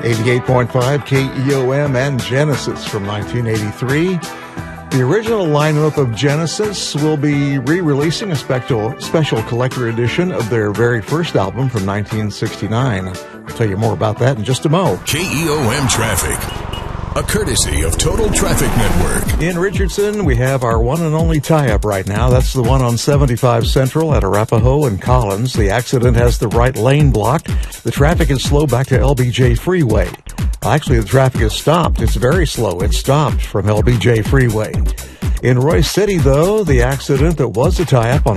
88.5 KEOM and Genesis from 1983. The original lineup of Genesis will be re-releasing a special collector edition of their very first album from 1969. I'll tell you more about that in just a mo. KEOM Traffic, a courtesy of Total Traffic Network. In Richardson, we have our one and only tie-up right now. That's the one on 75 Central at Arapahoe and Collins. The accident has the right lane blocked. The traffic is slow back to LBJ Freeway. Actually, the traffic is stopped. It's very slow. It's stopped from LBJ Freeway. In Royce City, though, the accident that was a tie-up on